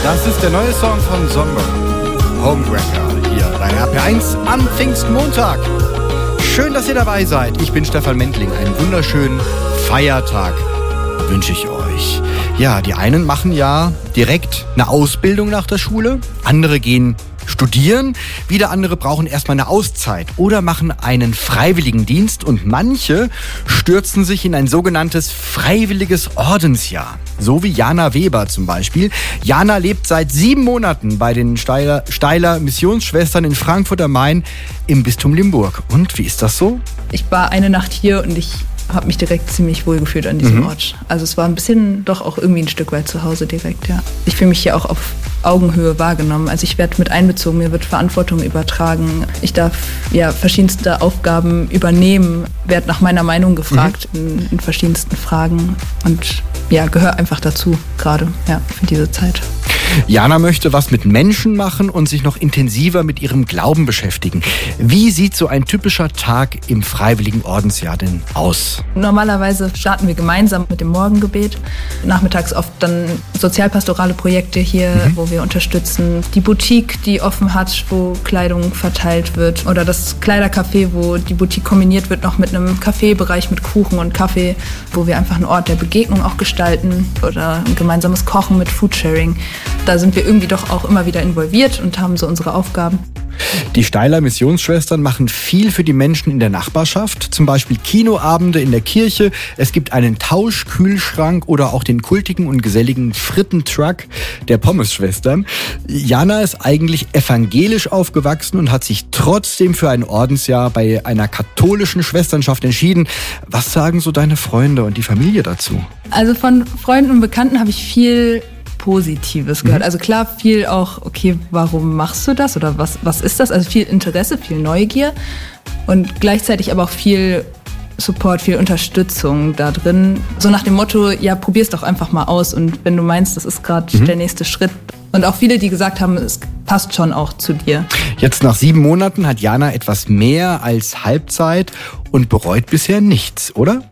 Das ist der neue Song von Sommer, Homewrecker, hier bei RP1 am Pfingstmontag. Schön, dass ihr dabei seid. Ich bin Stefan Mentling. Einen wunderschönen Feiertag wünsche ich euch. Ja, die einen machen ja direkt eine Ausbildung nach der Schule, andere gehen studieren, wieder andere brauchen erstmal eine Auszeit oder machen einen Freiwilligendienst und manche stürzen sich in ein sogenanntes freiwilliges Ordensjahr. So wie Jana Weber zum Beispiel. Jana lebt seit 7 Monaten bei den Steiler Missionsschwestern in Frankfurt am Main im Bistum Limburg. Und wie ist das so? Ich war eine Nacht hier und ich habe mich direkt ziemlich wohl gefühlt an diesem Ort. Also es war ein bisschen doch auch irgendwie ein Stück weit zu Hause direkt, ja. Ich fühle mich hier auch auf Augenhöhe wahrgenommen. Also ich werde mit einbezogen, mir wird Verantwortung übertragen. Ich darf ja verschiedenste Aufgaben übernehmen, werde nach meiner Meinung gefragt in verschiedensten Fragen und ja, gehöre einfach dazu gerade, ja, für diese Zeit. Jana möchte was mit Menschen machen und sich noch intensiver mit ihrem Glauben beschäftigen. Wie sieht so ein typischer Tag im Freiwilligen Ordensjahr denn aus? Normalerweise starten wir gemeinsam mit dem Morgengebet. Nachmittags oft dann sozialpastorale Projekte hier, wo wir unterstützen. Die Boutique, die offen hat, wo Kleidung verteilt wird. Oder das Kleidercafé, wo die Boutique kombiniert wird noch mit einem Kaffeebereich mit Kuchen und Kaffee, wo wir einfach einen Ort der Begegnung auch gestalten. Oder ein gemeinsames Kochen mit Foodsharing. Da sind wir irgendwie doch auch immer wieder involviert und haben so unsere Aufgaben. Die Steiler Missionsschwestern machen viel für die Menschen in der Nachbarschaft, zum Beispiel Kinoabende in der Kirche. Es gibt einen Tauschkühlschrank oder auch den kultigen und geselligen Frittentruck der Pommesschwestern. Jana ist eigentlich evangelisch aufgewachsen und hat sich trotzdem für ein Ordensjahr bei einer katholischen Schwesternschaft entschieden. Was sagen so deine Freunde und die Familie dazu? Also von Freunden und Bekannten habe ich viel Positives gehört. Also klar, viel auch, okay, warum machst du das oder was ist das? Also viel Interesse, viel Neugier und gleichzeitig aber auch viel Support, viel Unterstützung da drin. So nach dem Motto, ja, probier's doch einfach mal aus und wenn du meinst, das ist gerade der nächste Schritt. Und auch viele, die gesagt haben, es passt schon auch zu dir. Jetzt nach 7 Monaten hat Jana etwas mehr als Halbzeit und bereut bisher nichts, oder?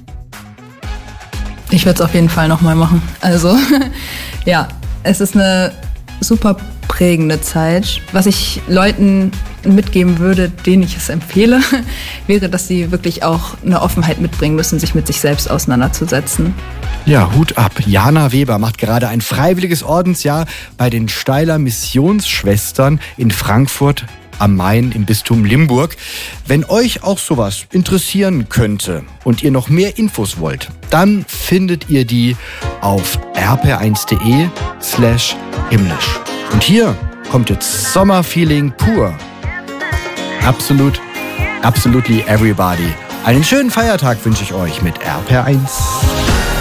Ich würde es auf jeden Fall nochmal machen. Also ja, es ist eine super prägende Zeit. Was ich Leuten mitgeben würde, denen ich es empfehle, wäre, dass sie wirklich auch eine Offenheit mitbringen müssen, sich mit sich selbst auseinanderzusetzen. Ja, Hut ab. Jana Weber macht gerade ein freiwilliges Ordensjahr bei den Steiler Missionsschwestern in Frankfurt am Main im Bistum Limburg. Wenn euch auch sowas interessieren könnte und ihr noch mehr Infos wollt, dann findet ihr die auf rp1.de/himmlisch. Und hier kommt jetzt Sommerfeeling pur. Absolutely everybody. Einen schönen Feiertag wünsche ich euch mit RP1.